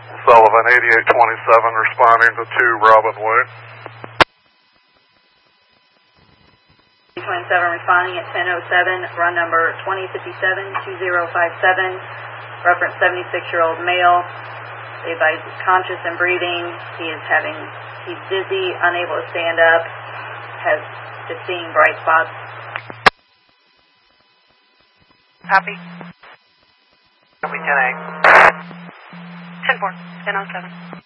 Sullivan 8827 responding to 2 Robin Way. 27 responding at 10:07, run number 2057-2057, reference 76-year-old male. They advise he's conscious and breathing. He's dizzy, unable to stand up, is seeing bright spots. Copy. Copy 10-8. 10-4, 10:07.